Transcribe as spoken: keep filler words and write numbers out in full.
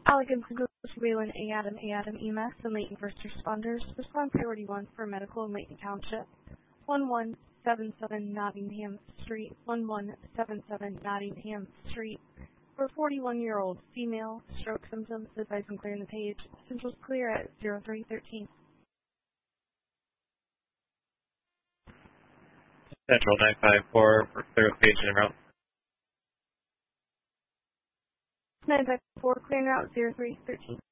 Allegan Wayland A. Adam A. Adam E M S and Layton First Responders. Respond priority one for medical in Layton Township. one one seven seven Nottingham Street. one one seven seven Nottingham Street. For a forty-one-year-old female, stroke symptoms, advising clearing the page. Essentials clear at zero three thirteen. Central nine five four for clear page and route. nine five four, clearing route zero three thirteen.